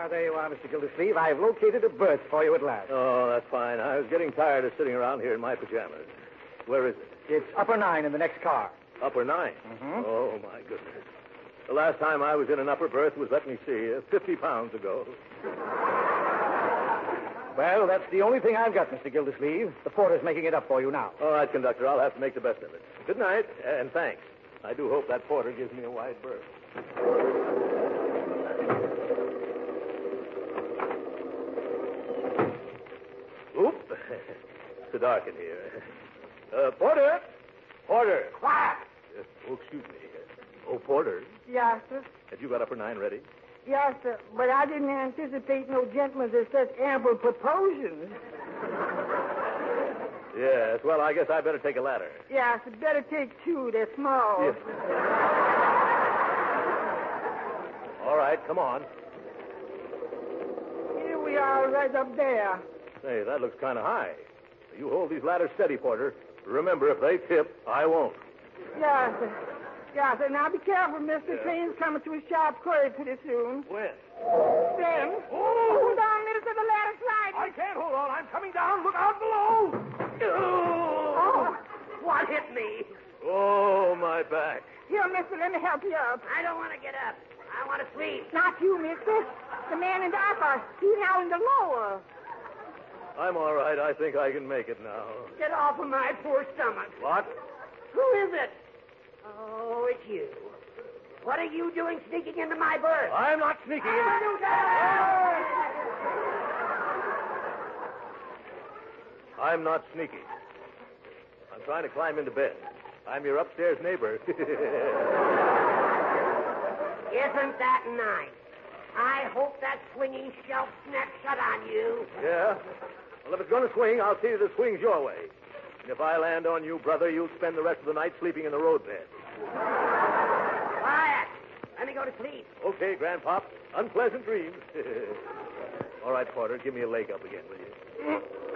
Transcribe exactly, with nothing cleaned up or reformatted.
Ah, there you are, Mister Gildersleeve. I've located a berth for you at last. Oh, that's fine. I was getting tired of sitting around here in my pajamas. Where is it? It's upper nine in the next car. Upper nine? Mm-hmm. Oh, my goodness. The last time I was in an upper berth was, let me see, uh, fifty pounds ago. Well, that's the only thing I've got, Mister Gildersleeve. The porter's making it up for you now. All right, conductor, I'll have to make the best of it. Good night, and thanks. I do hope that porter gives me a wide berth. Oop. It's so dark in here. Uh, porter! Porter! Quiet! Uh, oh, excuse me. Oh, porter, Yes, sir. have you got upper nine ready? Yes, sir. But I didn't anticipate no gentlemen with such ample proportions. Yes, well, I guess I better take a ladder. Yes, better take two. They're small. Yes. All right, come on. Here we are right up there. Say, that looks kind of high. You hold these ladders steady, Porter. Remember, if they tip, I won't. Yes, sir. Yes, sir. Now be careful, mister. Yeah. Train's coming to a sharp curve pretty soon. When? Then, Oh! hold on, mister. The ladder's sliding. I can't hold on. I'm coming down. Look out below. Oh, What hit me? Oh, my back. here, mister. Let me help you up. I don't want to get up. I want to sleep. Not you, mister. The man in the upper. He's now in the lower. I'm all right. I think I can make it now. Get off of my poor stomach. What? Who is it? Oh, it's you. What are you doing sneaking into my berth? I'm not sneaking in. I'm not sneaking. I'm trying to climb into bed. I'm your upstairs neighbor. Isn't that nice? I hope that swinging shelf snaps shut on you. Yeah? Well, if it's going to swing, I'll see that it swings your way. And if I land on you, brother, you'll spend the rest of the night sleeping in the roadbed. Quiet. Let me go to sleep. Okay, Grandpop. Unpleasant dreams. All right, Porter, give me a leg up again, will you?